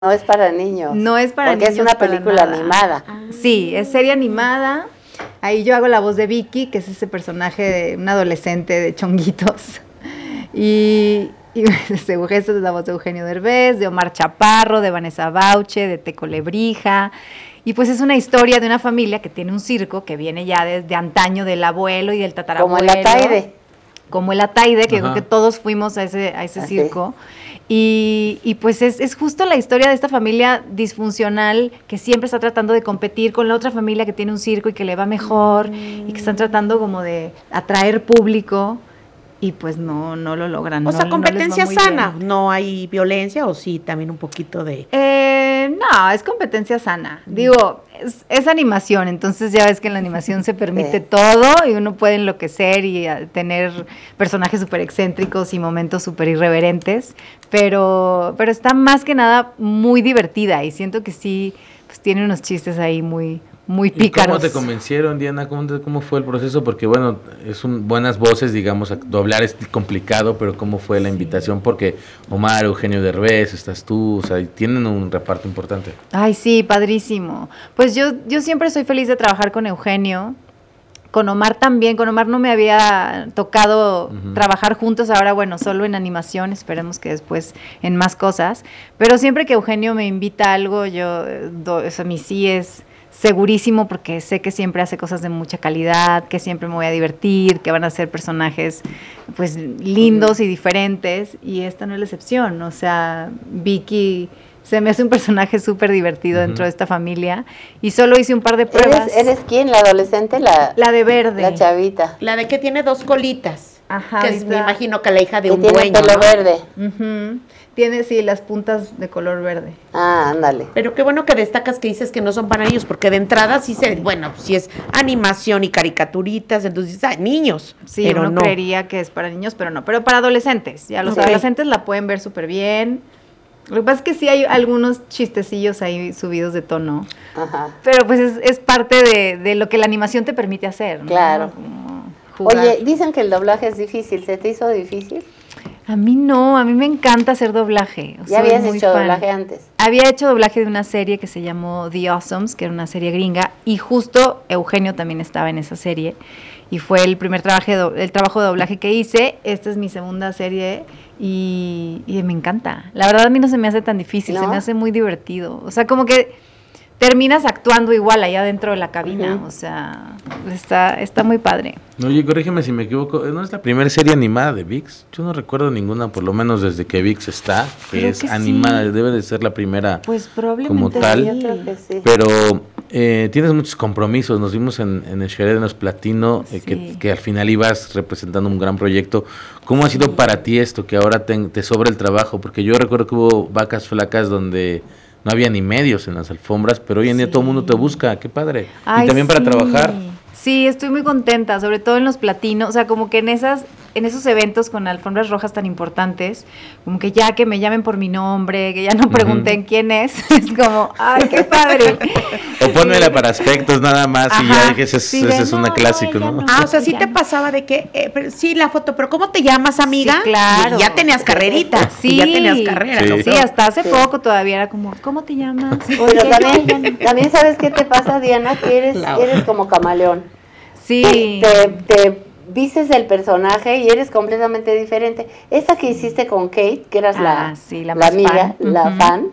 No es para niños. No es para porque niños. Porque es una película animada. Sí, es serie animada. Ahí yo hago la voz de Vicky, que es ese personaje de un adolescente de chonguitos. Y esa es la voz de Eugenio Derbez, de Omar Chaparro, de Vanessa Bauche, de Teco Lebrija. Y pues es una historia de una familia que tiene un circo que viene ya desde antaño del abuelo y del tatarabuelo. Como el Ataide. Como el Ataide, que creo que todos fuimos a ese circo. Y pues es justo la historia de esta familia disfuncional que siempre está tratando de competir con la otra familia que tiene un circo y que le va mejor y que están tratando como de atraer público y pues no lo logran. O sea, competencia sana, no hay violencia o sí, también un poquito de... No, es competencia sana. Digo, es animación, entonces ya ves que en la animación se permite todo y uno puede enloquecer y tener personajes súper excéntricos y momentos súper irreverentes, pero está más que nada muy divertida y siento que sí, pues tiene unos chistes ahí muy pícaros. ¿Cómo te convencieron, Diana? ¿Cómo fue el proceso? Porque bueno, buenas voces, digamos, doblar es complicado, pero ¿cómo fue la invitación? Porque Omar, Eugenio Derbez, estás tú, o sea, tienen un reparto importante. Ay, sí, padrísimo. Pues yo siempre soy feliz de trabajar con Eugenio, con Omar también. Con Omar no me había tocado trabajar juntos, ahora bueno, solo en animación, esperemos que después en más cosas, pero siempre que Eugenio me invita a algo, mi sí es segurísimo porque sé que siempre hace cosas de mucha calidad, que siempre me voy a divertir, que van a ser personajes pues lindos y diferentes, y esta no es la excepción. O sea, Vicky se me hace un personaje súper divertido dentro de esta familia y solo hice un par de pruebas. ¿Eres quién? ¿La adolescente? La de verde. La chavita. La de que tiene 2 colitas. Ajá. Que me imagino que la hija de que un tiene dueño. Pelo verde. Tiene, sí, las puntas de color verde. Ah, ándale. Pero qué bueno que destacas que dices que no son para niños, porque de entrada sí si es animación y caricaturitas, entonces niños. Sí, pero uno no creería que es para niños, pero no. Pero para adolescentes, ya los adolescentes la pueden ver súper bien. Lo que pasa es que sí hay algunos chistecillos ahí subidos de tono. Ajá. Pero pues es parte de lo que la animación te permite hacer, ¿no? Claro. Oye, dicen que el doblaje es difícil. ¿Se te hizo difícil? A mí no, a mí me encanta hacer doblaje. ¿Ya habías hecho doblaje antes? Había hecho doblaje de una serie que se llamó The Awesomes, que era una serie gringa, y justo Eugenio también estaba en esa serie, y fue el primer trabajo de doblaje que hice. Esta es mi segunda serie, y me encanta. La verdad a mí no se me hace tan difícil, se me hace muy divertido. O sea, como que terminas actuando igual allá dentro de la cabina, o sea, está muy padre. Oye, corrígeme si me equivoco, ¿no es la primera serie animada de ViX? Yo no recuerdo ninguna, por lo menos desde que ViX está, que es animada, debe de ser la primera pues probablemente como tal, yo creo que sí. Pero tienes muchos compromisos, nos vimos en el Shred de los Platino, que al final ibas representando un gran proyecto. ¿Cómo ha sido para ti esto, que ahora te sobra el trabajo? Porque yo recuerdo que hubo vacas flacas donde no había ni medios en las alfombras, pero hoy en día todo el mundo te busca, qué padre. Ay, y también para trabajar. Sí, estoy muy contenta, sobre todo en los platinos, o sea, como que en esos eventos con alfombras rojas tan importantes, como que ya que me llamen por mi nombre, que ya no pregunten quién es como, ¡ay, qué padre! O pónmela para aspectos nada más. Ajá, y ya que ese es una clásico, ¿no? O sea, sí te pasaba de que, sí, la foto, pero ¿cómo te llamas, amiga? Sí, claro. Y ya tenías carrerita, sí, ya tenías carrera. Sí, sí, hasta hace poco todavía era como, ¿cómo te llamas? Pero también ¿sabes qué te pasa, Diana? Que eres como camaleón. Sí. Te vistes el personaje y eres completamente diferente. Esa que hiciste con Kate, que eras la amiga, la fan.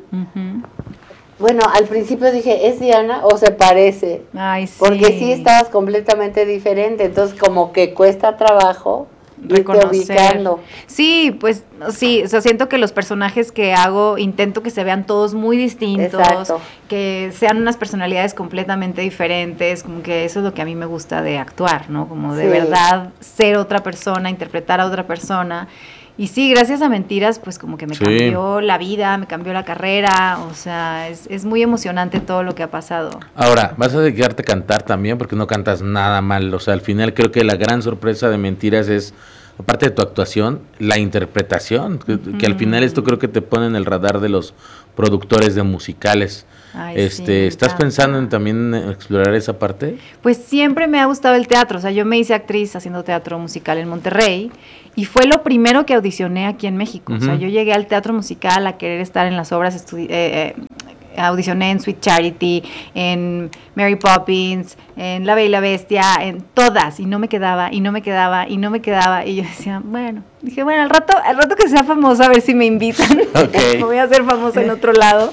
Bueno, al principio dije, ¿es Diana o se parece? Ay, sí. Porque sí estabas completamente diferente, entonces como que cuesta trabajo reconocer. Sí, pues sí, o sea, siento que los personajes que hago intento que se vean todos muy distintos. Exacto. Que sean unas personalidades completamente diferentes, como que eso es lo que a mí me gusta de actuar, ¿no? Como de verdad ser otra persona, interpretar a otra persona. Y sí, gracias a Mentiras, pues como que me cambió la vida, me cambió la carrera, o sea, es muy emocionante todo lo que ha pasado. Ahora, vas a dedicarte a cantar también, porque no cantas nada mal, o sea, al final creo que la gran sorpresa de Mentiras es, aparte de tu actuación, la interpretación, que al final esto creo que te pone en el radar de los productores de musicales. Ay, sí, ¿estás pensando en también explorar esa parte? Pues siempre me ha gustado el teatro, o sea, yo me hice actriz haciendo teatro musical en Monterrey y fue lo primero que audicioné aquí en México. O sea, yo llegué al teatro musical a querer estar en las obras, audicioné en Sweet Charity, en Mary Poppins, en La Bella y la Bestia, en todas, y no me quedaba, y yo decía, dije, al rato que sea famosa, a ver si me invitan, me voy a hacer famosa en otro lado.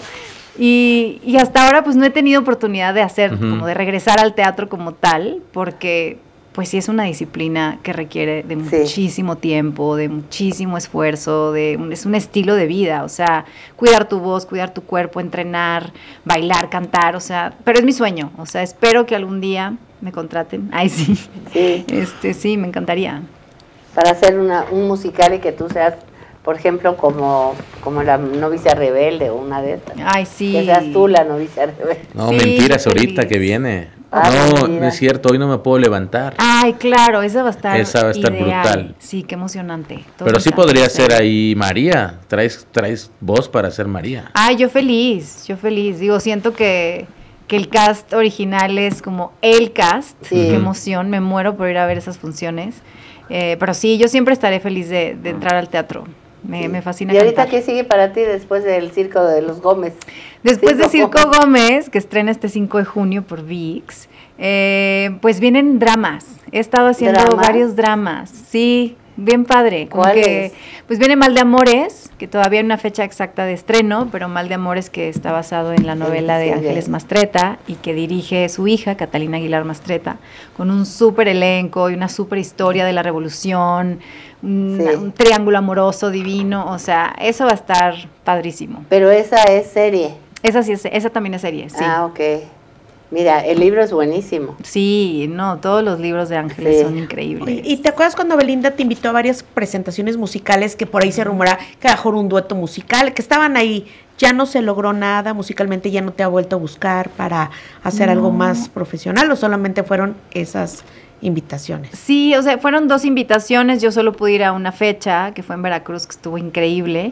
Y hasta ahora pues no he tenido oportunidad de hacer, como de regresar al teatro como tal, porque pues sí es una disciplina que requiere de muchísimo tiempo, de muchísimo esfuerzo, es un estilo de vida, o sea, cuidar tu voz, cuidar tu cuerpo, entrenar, bailar, cantar, o sea, pero es mi sueño, o sea, espero que algún día me contraten. Ay, sí. Sí, me encantaría. Para hacer un musical y que tú seas, por ejemplo, como la novicia rebelde o una de estas. Ay, sí. Que seas tú la novicia rebelde. No, mentiras, ahorita que viene. No es cierto, hoy no me puedo levantar. Ay, claro, esa va a estar ideal. Brutal. Sí, qué emocionante. Pero sí podría ser ahí María. Traes voz para ser María. Ay, yo feliz. Digo, siento que el cast original es como el cast. Sí. Qué emoción, me muero por ir a ver esas funciones. Pero sí, yo siempre estaré feliz de entrar al teatro. Me fascina. ¿Y ahorita qué sigue para ti después del Circo de los Gómez? Después de Circo Gómez, que estrena este 5 de junio por ViX, pues vienen dramas. He estado haciendo varios dramas. Sí, bien padre. ¿Cuáles? Pues viene Mal de Amores, que todavía hay una fecha exacta de estreno, pero Mal de Amores que está basado en la novela de Ángeles Mastretta y que dirige su hija, Catalina Aguilar Mastretta, con un súper elenco y una súper historia de la revolución, un triángulo amoroso divino, o sea, eso va a estar padrísimo. Pero esa es serie. Esa también es serie, sí. Ah, ok. Mira, el libro es buenísimo. Sí, todos los libros de Ángeles son increíbles. ¿Y te acuerdas cuando Belinda te invitó a varias presentaciones musicales que por ahí se rumora que a lo mejor un dueto musical, que estaban ahí, ya no se logró nada musicalmente, ya no te ha vuelto a buscar para hacer algo más profesional o solamente fueron esas invitaciones? Sí, o sea, fueron 2 invitaciones, yo solo pude ir a una fecha, que fue en Veracruz, que estuvo increíble.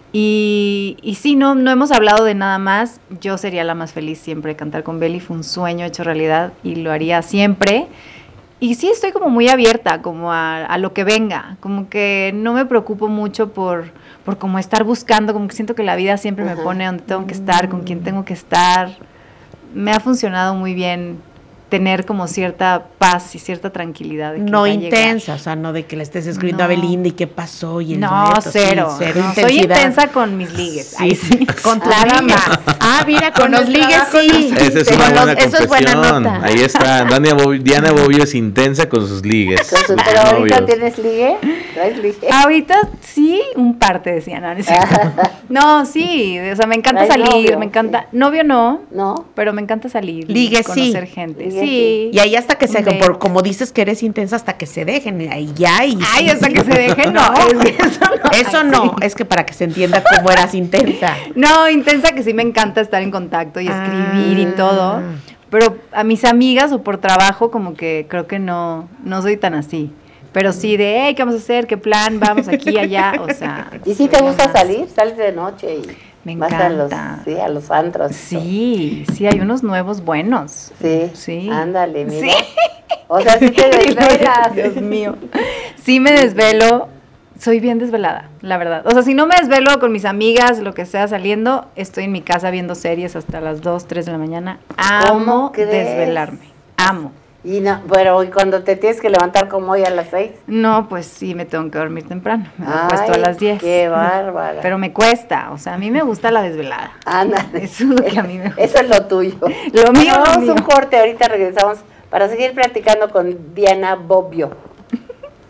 Y sí, no hemos hablado de nada más. Yo sería la más feliz siempre de cantar con Beli. Fue un sueño hecho realidad y lo haría siempre. Y sí, estoy como muy abierta como a lo que venga. Como que no me preocupo mucho por como estar buscando. Como que siento que la vida siempre me pone donde tengo que estar, con quien tengo que estar. Me ha funcionado muy bien tener como cierta paz y cierta tranquilidad. De que no intensa, o sea, no de que le estés escribiendo a Belinda y qué pasó y el dueto, cero. Cero intensidad. Soy intensa con mis ligues. Sí. Con nada más. Mira, con los ligues sí. Esa es una buena confesión. Eso es buena nota. Ahí está. Diana Bobbio es intensa con sus ligues. Pero ahorita tienes ligue. ¿Traes ligue? Ahorita sí, un par te decían. No, sí, o sea, me encanta salir, novio, me encanta. Novio no, pero me encanta salir. Ligue conocer gente. Sí. Y ahí hasta que se, como dices que eres intensa, hasta que se dejen, ahí ya. Ay, hasta que se dejen, no. Eso no, es que para que se entienda cómo eras intensa. No, intensa que sí me encanta estar en contacto y escribir y todo. Pero a mis amigas o por trabajo como que creo que no soy tan así. Pero sí de, hey, ¿qué vamos a hacer? ¿Qué plan? Vamos aquí, allá, o sea. ¿Y si te gusta salir? ¿Sales de noche y me encanta. A los antros? Sí, hay unos nuevos buenos. Sí. Ándale, mira. Sí. O sea, sí te desvelas. Dios mío. Sí me desvelo. Soy bien desvelada, la verdad. O sea, si no me desvelo con mis amigas, lo que sea saliendo, estoy en mi casa viendo series hasta las 2, 3 de la mañana. Amo desvelarme. Amo. Pero ¿y cuando te tienes que levantar como hoy a las 6? No, pues sí, me tengo que dormir temprano. Me acuesto a las 10. ¡Qué bárbara! Pero me cuesta, o sea, a mí me gusta la desvelada. Ándale. Eso es lo que a mí me gusta. Eso es lo tuyo. Lo mío, Vamos un corte, ahorita regresamos para seguir platicando con Diana Bobbio.